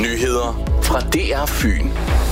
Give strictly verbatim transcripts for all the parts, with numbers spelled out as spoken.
Nyheder fra D R Fyn.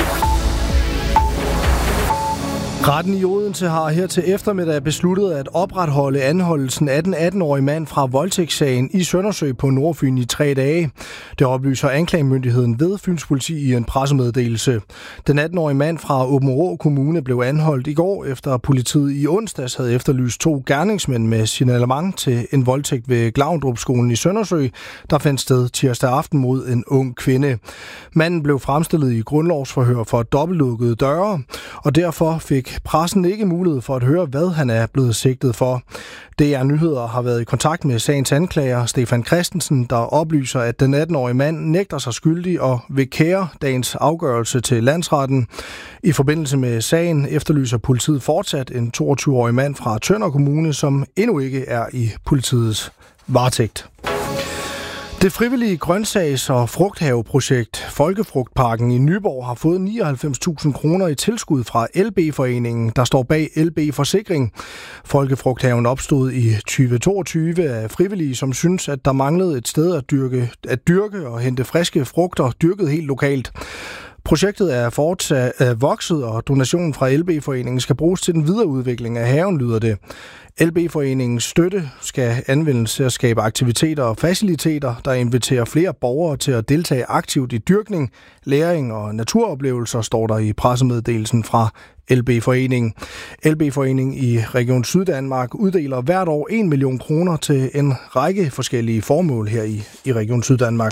Retten i Odense har her til eftermiddag besluttet at opretholde anholdelsen af den atten-årige mand fra voldtægtssagen i Søndersø på Nordfyn i tre dage. Det oplyser anklagemyndigheden ved Fyns Politi i en pressemeddelelse. Den atten-årige mand fra Aabenraa Kommune blev anholdt i går, efter politiet i onsdags havde efterlyst to gerningsmænd med signalement til en voldtægt ved Glavndrup-skolen i Søndersø, der fandt sted tirsdag aften mod en ung kvinde. Manden blev fremstillet i grundlovsforhør for dobbeltlukkede døre, og derfor fik pressen ikke mulighed for at høre, hvad han er blevet sigtet for. D R Nyheder har været i kontakt med sagens anklager, Stefan Christensen, der oplyser, at den atten-årige mand nægter sig skyldig og vil kære dagens afgørelse til landsretten. I forbindelse med sagen efterlyser politiet fortsat en toogtyve-årig mand fra Tønder Kommune, som endnu ikke er i politiets varetægt. Det frivillige grøntsags- og frugthaveprojekt Folkefrugtparken i Nyborg har fået nioghalvfems tusind kroner i tilskud fra L B-foreningen, der står bag L B Forsikring. Folkefrugthaven opstod i tyve toogtyve af frivillige, som synes, at der manglede et sted at dyrke, at dyrke og hente friske frugter dyrket helt lokalt. Projektet er fortsat er vokset, og donationen fra L B-foreningen skal bruges til den videre udvikling af haven, lyder det. L B-foreningens støtte skal anvendes til at skabe aktiviteter og faciliteter, der inviterer flere borgere til at deltage aktivt i dyrkning, læring og naturoplevelser, står der i pressemeddelelsen fra L B-foreningen. L B-foreningen i Region Syddanmark uddeler hvert år en million kroner til en række forskellige formål her i, i Region Syddanmark.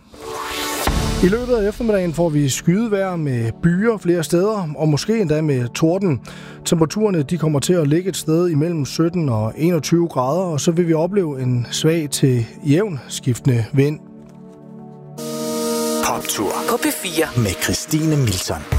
I løbet af eftermiddagen får vi skydevejr med byer flere steder, og måske endda med torden. Temperaturerne de kommer til at ligge et sted imellem sytten og enogtyve grader, og så vil vi opleve en svag til jævn skiftende vind. Poptur på P fire med Christine Milton.